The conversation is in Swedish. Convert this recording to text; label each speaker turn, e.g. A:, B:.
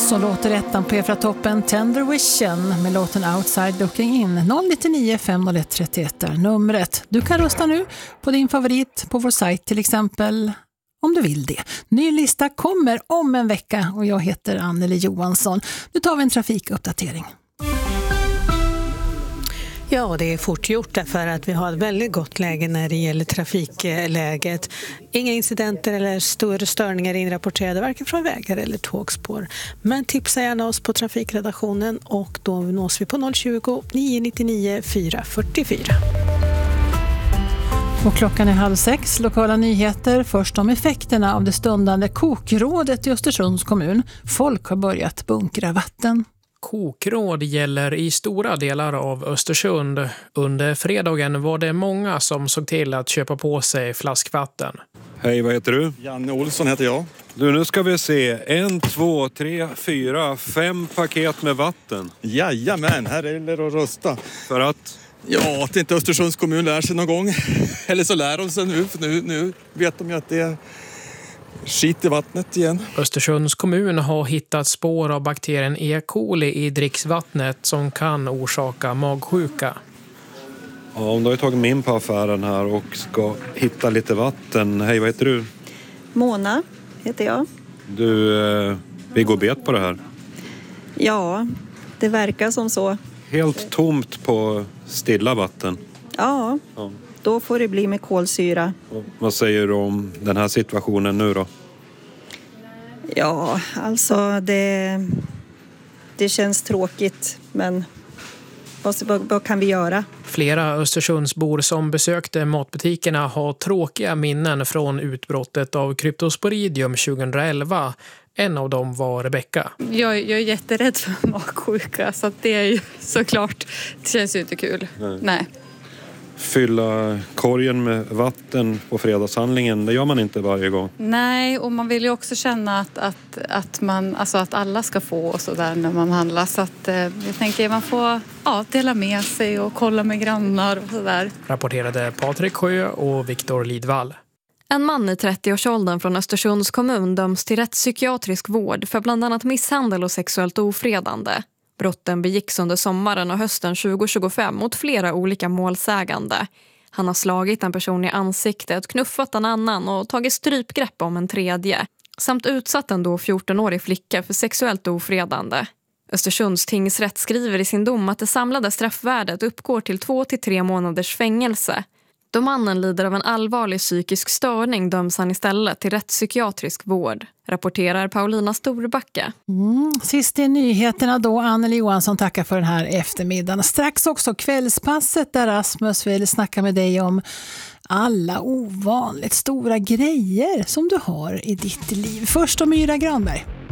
A: Så låter ettan på Efratoppen Tender Vision med låten Outside Looking In. 099 501 31 är numret. Du kan rösta nu på din favorit på vår sajt till exempel, om du vill det. Ny lista kommer om en vecka och jag heter Anneli Johansson. Nu tar vi en trafikuppdatering.
B: Ja, det är fort gjort därför att vi har ett väldigt gott läge när det gäller trafikläget. Inga incidenter eller större störningar inrapporterade varken från vägar eller tågspår. Men tipsa gärna oss på trafikredaktionen och då nås vi på 020 999 444.
A: Och klockan är 5:30. Lokala nyheter. Först om effekterna av det stundande kokrådet i Östersunds kommun. Folk har börjat bunkra vatten.
C: Kokråd gäller i stora delar av Östersund. Under fredagen var det många som såg till att köpa på sig flaskvatten.
D: Hej, vad heter du?
E: Janne Olsson heter jag.
D: Du, nu ska vi se. 1, 2, 3, 4, 5 paket med vatten.
E: Jajamän, här gäller det att rösta.
D: För att?
E: Ja, att inte Östersunds kommun lär sig någon gång. Eller så lär de sig nu, för nu vet de ju att det är skit i vattnet igen.
C: Östersunds kommun har hittat spår av bakterien E. coli i dricksvattnet som kan orsaka magsjuka.
D: Ja, om du har tagit mig in på affären här och ska hitta lite vatten. Hej, vad heter du?
F: Mona heter jag.
D: Du, vi går bet på det här.
F: Ja, det verkar som så.
D: Helt tomt på stilla vatten.
F: Ja, då får det bli med kolsyra.
D: Och vad säger du om den här situationen nu då?
F: Ja, alltså det känns tråkigt, men vad kan vi göra?
C: Flera Östersundsbor som besökte matbutikerna har tråkiga minnen från utbrottet av kryptosporidium 2011. En av dem var Rebecka.
G: Jag är jätterädd för magsjuka, så att det är ju såklart, det känns ju inte kul. Nej.
D: Fylla korgen med vatten på fredagshandlingen, det gör man inte varje gång.
G: Nej, och man vill ju också känna att alla ska få och sådär när man handlar. Så att jag tänker man får dela med sig och kolla med grannar och sådär.
C: Rapporterade Patrik Sjö och Viktor Lidvall.
H: En man i 30-årsåldern från Östersunds kommun döms till rättspsykiatrisk vård för bland annat misshandel och sexuellt ofredande. Brotten begicks under sommaren och hösten 2025 mot flera olika målsägande. Han har slagit en person i ansiktet, knuffat en annan och tagit strypgrepp om en tredje. Samt utsatt en då 14-årig flicka för sexuellt ofredande. Östersunds tingsrätt skriver i sin dom att det samlade straffvärdet uppgår till 2 till 3 månaders fängelse. Då mannen lider av en allvarlig psykisk störning döms han istället till rättspsykiatrisk vård, rapporterar Paulina Storbacka.
A: Sist i nyheterna då, Anneli Johansson tackar för den här eftermiddagen. Strax också kvällspasset där Rasmus vill snacka med dig om alla ovanligt stora grejer som du har i ditt liv. Först om Myra Granberg.